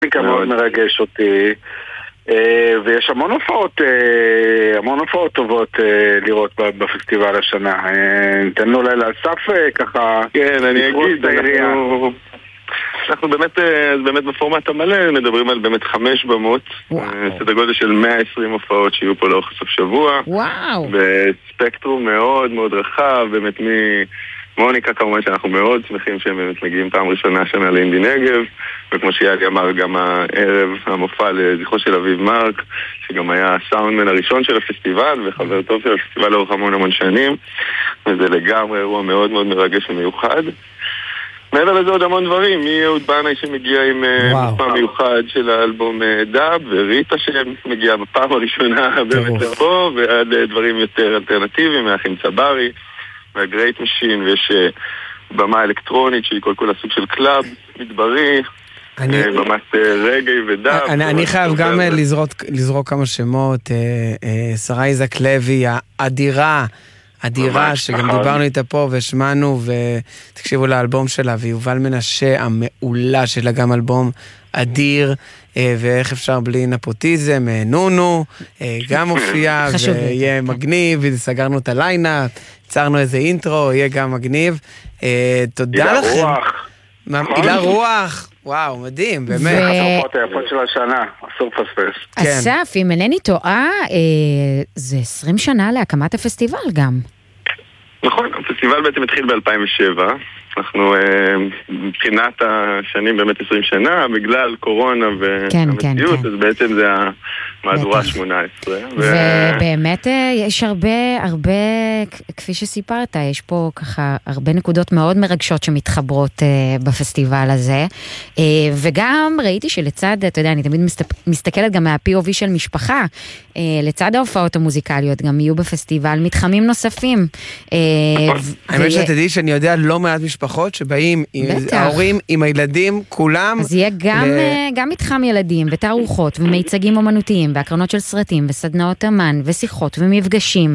מאוד מרגש אותי, ויש המון הופעות טובות לראות בפסטיבל השנה. ניתן לו לילה אסף ככה. כן, אני אגיד, אנחנו באמת בפורמט המלא מדברים על באמת 5 במות, סדר גודל של 120 הופעות שיהיו פה לאורך סוף שבוע, בספקטרום מאוד מאוד רחב, באמת מוניקה כמובן שאנחנו מאוד שמחים שהם באמת מגיעים פעם ראשונה שנה לאינדי נגב, וכמו שיאלי אמר גם הערב המופע לזכרו של אביב מרק, שגם היה הסאונדמן הראשון של הפסטיבל וחבר טוב של הפסטיבל לאורך המון שנים, וזה לגמרי אירוע מאוד מאוד מרגש ומיוחד. מעבר לזה עוד המון דברים, מאהוד בנאי שמגיע עם מופע מיוחד של האלבום דאב, וריטה שמגיעה בפעם הראשונה באמת לפה, ועד דברים יותר אלטרנטיביים, מאחים צברי והגרייט משין, ויש במה אלקטרונית שהיא כל הסוג של קלאב מדברי, במת רגעי ודאב. אני חייב גם לזרוק כמה שמות, שרה איזק לוי האדירה, שגם דיברנו איתה פה ושמענו, ותקשיבו לאלבום שלה, ויובל מנשה המעולה שלה, גם אלבום אדיר, ואיך אפשר בלי נפוטיזם, נונו, גם הופיע, ויהיה מגניב, וסגרנו את הליינה, יצרנו איזה אינטרו, יהיה גם מגניב. תודה לכם. הילה רוח. וואו, מדהים, באמת. הסופות היפות של השנה, אסור פספס. אסף, אם אינני טועה, זה 20 שנה להקמת הפסטיבל גם. נכון, הפסטיבל בעצם התחיל ב-2007, אנחנו מבחינת השנים באמת 20 שנה, בגלל קורונה והמציאות, אז בעצם זה המהדורה 18. ובאמת יש הרבה, כפי שסיפרת, יש פה ככה הרבה נקודות מאוד מרגשות שמתחברות בפסטיבל הזה, וגם ראיתי שלצד, אתה יודע, אני תמיד מסתכלת גם מה-POV של משפחה, לצד ההופעות המוזיקליות גם יהיו בפסטיבל מתחמים נוספים. האמת שתדעי שאני יודע לא מעט משפחות שבאים ההורים עם הילדים, כולם. אז יהיה גם מתחם ילדים ותערוכות ומיצגים אומנותיים והקרנות של סרטים וסדנאות אמן ושיחות ומפגשים.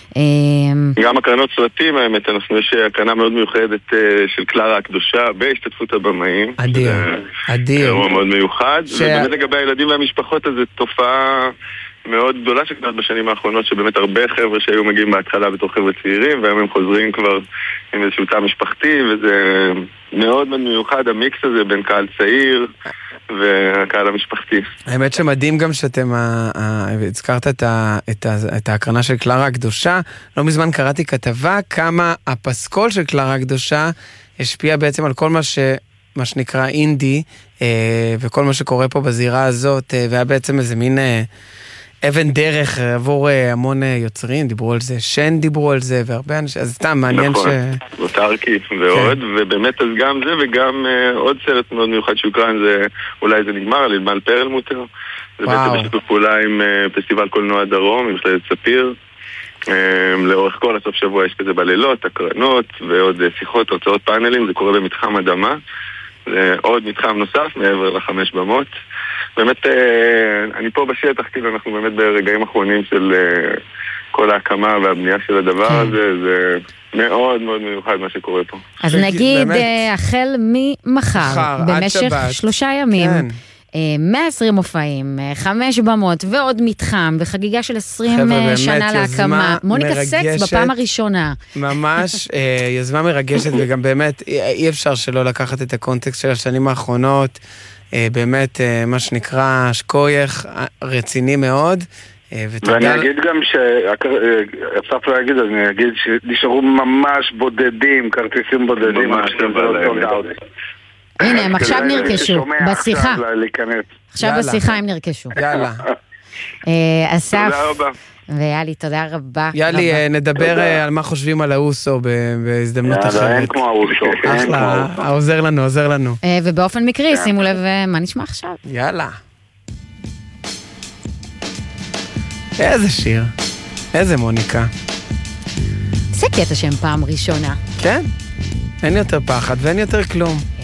גם הקרנות סרטים, האמת, יש הקרנה מאוד מיוחדת של קלרה הקדושה בהשתתפות הבמאים. אדיר. אירוע מאוד מיוחד. ובאמת לגבי הילדים והמשפחות, אז זו תופעה מאוד גדולה שקטעת בשנים האחרונות, שבאמת הרבה חבר'ה שהיו מגיעים בהתחלה בתור חבר'ה צעירים, והיום הם חוזרים כבר עם איזשהו תא משפחתי, וזה מאוד מאוד מיוחד, המיקס הזה בין קהל צעיר והקהל המשפחתי. האמת שמדהים גם שאתם הזכרת את ההקרנה של קלרה הקדושה. לא מזמן קראתי כתבה כמה הפסקול של קלרה הקדושה השפיע בעצם על כל מה שנקרא אינדי, וכל מה שקורה פה בזירה הזאת, והיה בעצם איזה מין אבן דרך עבור המון יוצרים, דיברו על זה, שן דיברו על זה, והרבה אנשים, אז סתם מעניין נכון, בוטרקי ועוד, ובאמת אז גם זה, וגם עוד סרט מאוד מיוחד שהוקרן, זה אולי זה נגמר, על אלמל פרלמוטר, זה בעצם בשיתוף פעולה עם פסטיבל קולנוע דרום, עם מכללת ספיר, לאורך כל הסוף שבוע יש כזה בלילות, הקרנות, ועוד שיחות, הרצאות פאנלים, זה קורה במתחם אדמה, זה עוד מתחם נוסף, מעבר ל5 במות, באמת, אני פה בשטח, כאילו אנחנו באמת ברגעים אחרונים של כל ההקמה והבנייה של הדבר הזה, זה מאוד מאוד מיוחד מה שקורה פה. אז נגיד, החל ממחר, במשך 3 ימים, 120 מופעים, 5 במות ועוד מתחם, וחגיגה של 20 שנה להקמה. מוניקה סקס בפעם הראשונה. ממש יזמה מרגשת, וגם באמת אי אפשר שלא לקחת את הקונטקסט של השנים האחרונות, באמת מה שנקרא שקוייך רציני מאוד, ואני אגיד גם שאפשר להגיד, אני אגיד שנשארו ממש בודדים, כרטיסים בודדים. הנה, הם עכשיו נרכשו, בשיחה. עכשיו בשיחה הם נרכשו. יאללה. אסף ויאלי, תודה רבה. יאלי, נדבר על מה חושבים על האוסו בהזדמנות אחרת. אין כמו האוסו. אחלה, עוזר לנו. ובאופן מקרי, שימו לב מה נשמע עכשיו. יאללה. איזה שיר. איזה מוניקה. זה קטע שהם פעם ראשונה. כן. אין יותר פחד ואין יותר כלום.